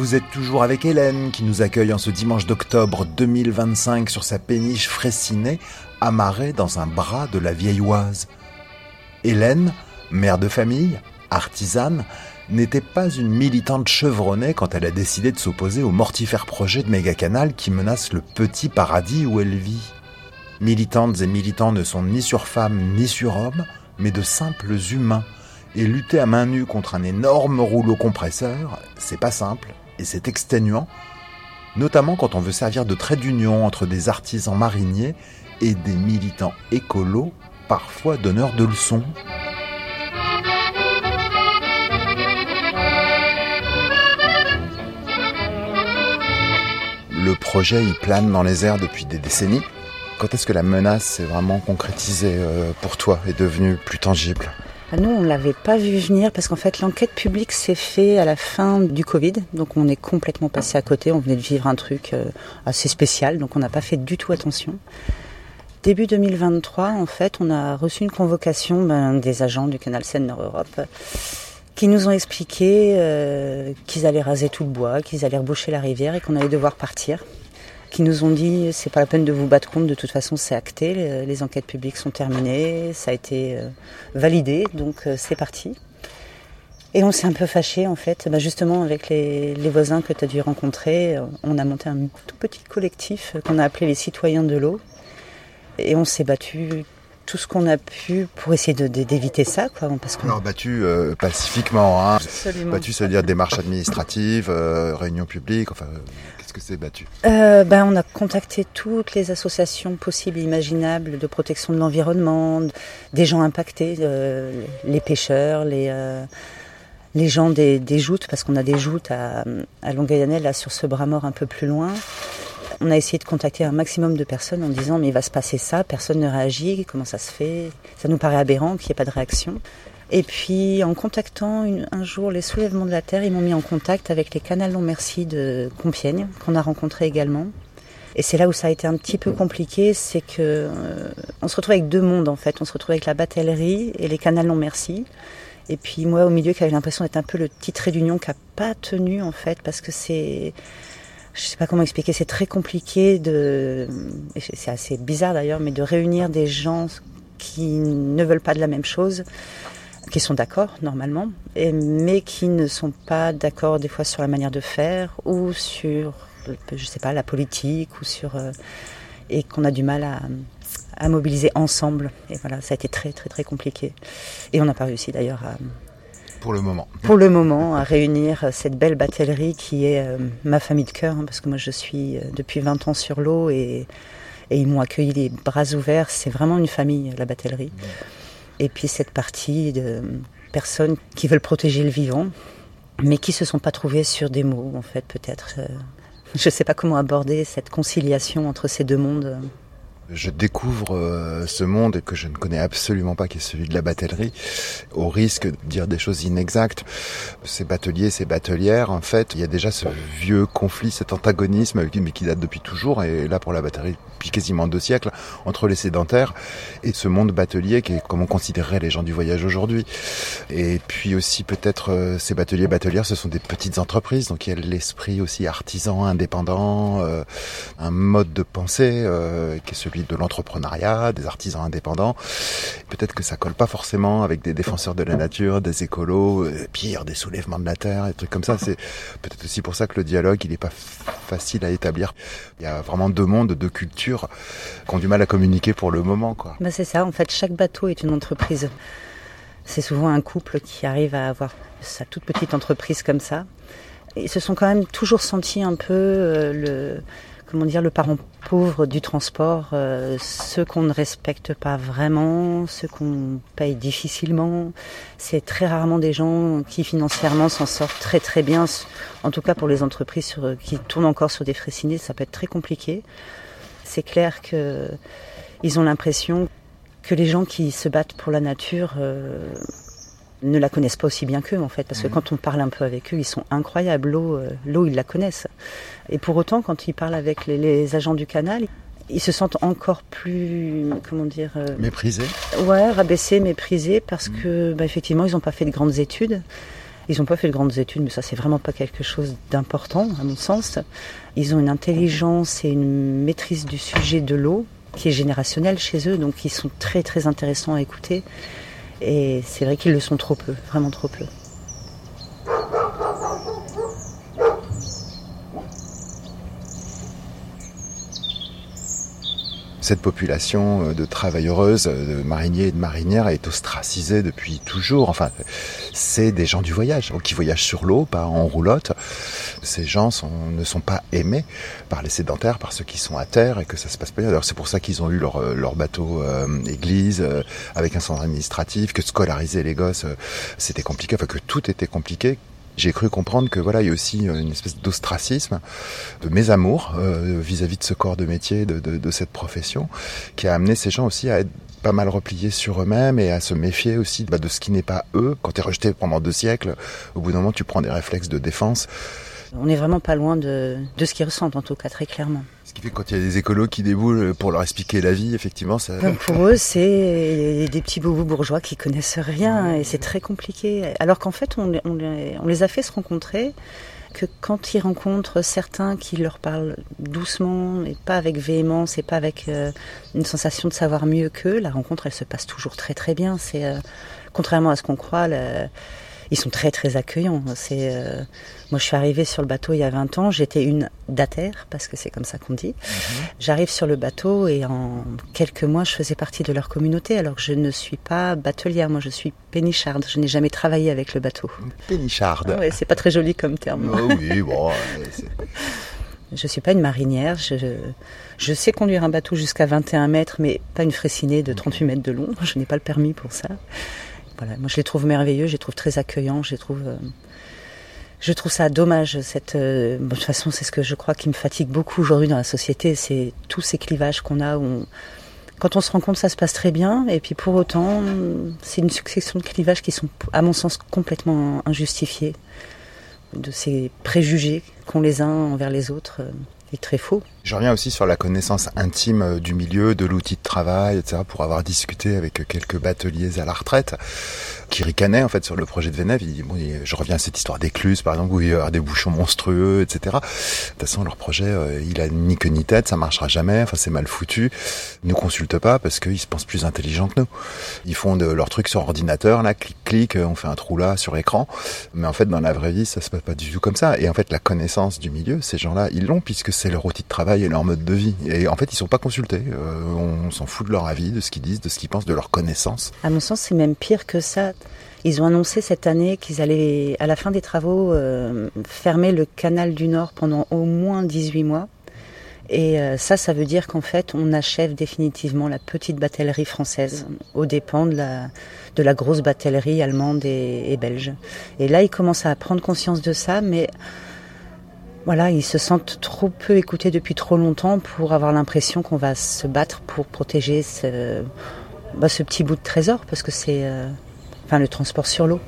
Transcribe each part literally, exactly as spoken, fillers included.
vous êtes toujours avec Hélène qui nous accueille en ce dimanche d'octobre deux mille vingt-cinq sur sa péniche Fraissinet, amarrée dans un bras de la vieille Oise. Hélène, mère de famille, artisane, n'était pas une militante chevronnée quand elle a décidé de s'opposer au mortifère projet de méga-canal qui menace le petit paradis où elle vit. Militantes et militants ne sont ni sur femmes ni sur hommes, mais de simples humains. Et lutter à main nue contre un énorme rouleau compresseur, c'est pas simple et c'est exténuant, notamment quand on veut servir de trait d'union entre des artisans mariniers et des militants écolos, parfois donneurs de leçons. Le projet, il plane dans les airs depuis des décennies. Quand est-ce que la menace s'est vraiment concrétisée pour toi et devenue plus tangible ? Nous, on ne l'avait pas vu venir parce qu'en fait, l'enquête publique s'est faite à la fin du Covid. Donc, on est complètement passé à côté. On venait de vivre un truc assez spécial. Donc, on n'a pas fait du tout attention. Début deux mille vingt-trois, en fait, on a reçu une convocation ben, des agents du canal Seine-Nord-Europe qui nous ont expliqué euh, qu'ils allaient raser tout le bois, qu'ils allaient reboucher la rivière et qu'on allait devoir partir. Qui nous ont dit c'est pas la peine de vous battre contre, de toute façon c'est acté, les, les enquêtes publiques sont terminées, ça a été euh, validé, donc euh, c'est parti. Et on s'est un peu fâchés en fait, bah, justement avec les, les voisins que tu as dû rencontrer, on a monté un tout petit collectif qu'on a appelé les citoyens de l'eau. Et on s'est battu tout ce qu'on a pu pour essayer de, de, d'éviter ça. Quoi, parce qu'on... Alors battu euh, pacifiquement, hein. Absolument. Battu, ça veut dire démarche administrative, euh, réunion publique, enfin... Qu'est-ce que c'est battu ? euh, ben, On a contacté toutes les associations possibles et imaginables de protection de l'environnement, des gens impactés, euh, les pêcheurs, les, euh, les gens des, des joutes, parce qu'on a des joutes à, à Longueuil-Annel, là, sur ce bras mort un peu plus loin. On a essayé de contacter un maximum de personnes en disant « mais il va se passer ça, personne ne réagit, comment ça se fait ?» Ça nous paraît aberrant qu'il n'y ait pas de réaction. Et puis, en contactant une, un jour les Soulèvements de la Terre, ils m'ont mis en contact avec les Canals Non Merci de Compiègne, qu'on a rencontrés également. Et c'est là où ça a été un petit peu compliqué, c'est que euh, on se retrouve avec deux mondes en fait. On se retrouve avec la batellerie et les Canals Non Merci. Et puis moi, au milieu, qui avait l'impression d'être un peu le petit trait d'union qui n'a pas tenu en fait, parce que c'est... Je sais pas comment expliquer, c'est très compliqué de... C'est assez bizarre d'ailleurs, mais de réunir des gens qui ne veulent pas de la même chose, qui sont d'accord normalement, et, mais qui ne sont pas d'accord des fois sur la manière de faire ou sur, je sais pas, la politique ou sur euh, et qu'on a du mal à, à mobiliser ensemble. Et voilà, ça a été très très très compliqué. Et on n'a pas réussi d'ailleurs à pour le moment. Pour le moment, à réunir cette belle batellerie qui est euh, ma famille de cœur, hein, parce que moi je suis euh, depuis vingt ans sur l'eau et, et ils m'ont accueilli les bras ouverts. C'est vraiment une famille, la batellerie. Mmh. Et puis cette partie de personnes qui veulent protéger le vivant, mais qui se sont pas trouvées sur des mots, en fait, peut-être. Euh, je sais pas comment aborder cette conciliation entre ces deux mondes. Je découvre euh, ce monde que je ne connais absolument pas, qui est celui de la batellerie, au risque de dire des choses inexactes. Ces bateliers, ces batelières, en fait, il y a déjà ce vieux conflit, cet antagonisme, mais qui date depuis toujours, et là pour la batellerie, depuis quasiment deux siècles, entre les sédentaires et ce monde batelier, qui est comme on considérerait les gens du voyage aujourd'hui. Et puis aussi peut-être euh, ces bateliers, batelières, ce sont des petites entreprises, donc il y a l'esprit aussi artisan, indépendant, euh, un mode de pensée euh, qui est celui de l'entrepreneuriat, des artisans indépendants. Peut-être que ça colle pas forcément avec des défenseurs de la nature, des écolos, euh, pire, des soulèvements de la terre, des trucs comme ça. C'est peut-être aussi pour ça que le dialogue, il est pas f- facile à établir. Il y a vraiment deux mondes, deux cultures qui ont du mal à communiquer pour le moment, quoi. Ben c'est ça, en fait, chaque bateau est une entreprise. C'est souvent un couple qui arrive à avoir sa toute petite entreprise comme ça. Ils se sont quand même toujours sentis un peu euh, le... comment dire, le parent pauvre du transport, euh, ceux qu'on ne respecte pas vraiment, ceux qu'on paye difficilement. C'est très rarement des gens qui financièrement s'en sortent très très bien. En tout cas pour les entreprises sur, qui tournent encore sur des Fraissinet, ça peut être très compliqué. C'est clair qu'ils ont l'impression que les gens qui se battent pour la nature euh, ne la connaissent pas aussi bien qu'eux en fait, parce que mmh. quand on parle un peu avec eux, ils sont incroyables, l'eau, euh, l'eau ils la connaissent. Et pour autant, quand ils parlent avec les, les agents du canal, ils se sentent encore plus, comment dire... Euh, méprisés. Ouais, rabaissés, méprisés, parce mmh. que, bah, effectivement, ils n'ont pas fait de grandes études. Ils n'ont pas fait de grandes études, mais ça c'est vraiment pas quelque chose d'important à mon sens. Ils ont une intelligence et une maîtrise du sujet de l'eau qui est générationnelle chez eux, donc ils sont très très intéressants à écouter. Et c'est vrai qu'ils le sont trop peu, vraiment trop peu. Cette population de travailleuses, de mariniers et de marinières est ostracisée depuis toujours. Enfin, c'est des gens du voyage, qui voyagent sur l'eau, pas en roulotte. Ces gens sont, ne sont pas aimés par les sédentaires, par ceux qui sont à terre et que ça se passe pas bien. Alors c'est pour ça qu'ils ont eu leur, leur bateau euh, église euh, avec un centre administratif, que scolariser les gosses, euh, c'était compliqué, enfin que tout était compliqué. J'ai cru comprendre que voilà, il y a aussi une espèce d'ostracisme, de mésamour euh, vis-à-vis de ce corps de métier, de, de, de cette profession, qui a amené ces gens aussi à être pas mal repliés sur eux-mêmes et à se méfier aussi bah, de ce qui n'est pas eux. Quand tu es rejeté pendant deux siècles, au bout d'un moment, tu prends des réflexes de défense. On n'est vraiment pas loin de, de ce qu'ils ressentent, en tout cas, très clairement. Ce qui fait que quand il y a des écolos qui déboulent pour leur expliquer la vie, effectivement, ça... Pour eux, c'est des petits bobos bourgeois qui connaissent rien et c'est très compliqué. Alors qu'en fait, on, on, on les a fait se rencontrer, que quand ils rencontrent certains qui leur parlent doucement et pas avec véhémence et pas avec euh, une sensation de savoir mieux qu'eux, la rencontre, elle se passe toujours très très bien. C'est euh, contrairement à ce qu'on croit... Le, Ils sont très très accueillants. C'est, euh, moi je suis arrivée sur le bateau il y a vingt ans, j'étais une d'atterre, parce que c'est comme ça qu'on dit. Mmh. J'arrive sur le bateau et en quelques mois je faisais partie de leur communauté, alors que je ne suis pas batelière, moi je suis pénicharde, je n'ai jamais travaillé avec le bateau. Pénicharde. Ah ouais, c'est pas très joli comme terme. Oh oui, bon... C'est... Je suis pas une marinière, je, je sais conduire un bateau jusqu'à vingt et un mètres, mais pas une fraicinée de trente-huit mètres de long, je n'ai pas le permis pour ça. Voilà, moi je les trouve merveilleux, je les trouve très accueillants, je les trouve, euh, je trouve ça dommage. Cette, euh, bon, de toute façon, c'est ce que je crois qui me fatigue beaucoup aujourd'hui dans la société, c'est tous ces clivages qu'on a. Où on, quand on se rend compte, ça se passe très bien, et puis pour autant, c'est une succession de clivages qui sont, à mon sens, complètement injustifiés, de ces préjugés qu'ont les uns envers les autres. Euh, est très faux. Je reviens aussi sur la connaissance intime du milieu, de l'outil de travail, et cetera, pour avoir discuté avec quelques bateliers à la retraite qui ricanaient en fait sur le projet de Venève. Ils, bon, je reviens à cette histoire d'écluse, par exemple, où il y a des bouchons monstrueux, et cetera. De toute façon, leur projet, euh, il a ni queue ni tête, ça marchera jamais, enfin c'est mal foutu. Ils nous consultent pas parce qu'ils se pensent plus intelligents que nous. Ils font de leur truc sur ordinateur, là, clic clic, on fait un trou là sur écran. Mais en fait, dans la vraie vie, ça se passe pas du tout comme ça. Et en fait, la connaissance du milieu, ces gens-là, ils l'ont puisque c'est leur outil de travail et leur mode de vie. Et en fait, ils sont pas consultés. Euh, on s'en fout de leur avis, de ce qu'ils disent, de ce qu'ils pensent, de leur connaissance. À mon sens, c'est même pire que ça. Ils ont annoncé cette année qu'ils allaient, à la fin des travaux, euh, fermer le canal du Nord pendant au moins dix-huit mois. Et euh, ça, ça veut dire qu'en fait, on achève définitivement la petite batellerie française aux dépens de la, de la grosse batellerie allemande et, et belge. Et là, ils commencent à prendre conscience de ça, mais... Voilà, ils se sentent trop peu écoutés depuis trop longtemps pour avoir l'impression qu'on va se battre pour protéger ce, bah, ce petit bout de trésor, parce que c'est euh, enfin, le transport sur l'eau.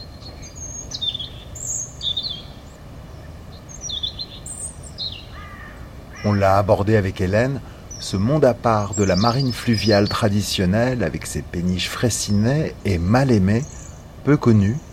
On l'a abordé avec Hélène, ce monde à part de la marine fluviale traditionnelle avec ses péniches fraissinet est mal aimé, peu connu